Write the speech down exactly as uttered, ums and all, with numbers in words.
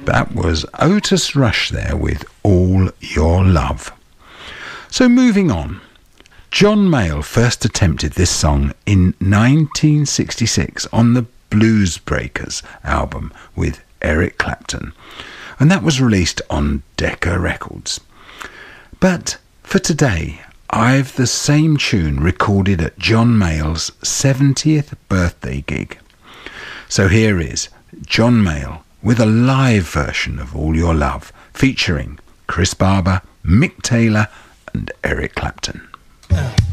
That was Otis Rush there with All Your Love. So moving on, John Mayall first attempted this song in nineteen sixty-six on the Blues Breakers album with Eric Clapton, and that was released on Decca Records. But for today, I've the same tune recorded at John Mayall's seventieth birthday gig. So here is John Mayall with a live version of All Your Love, featuring Chris Barber, Mick Taylor and Eric Clapton.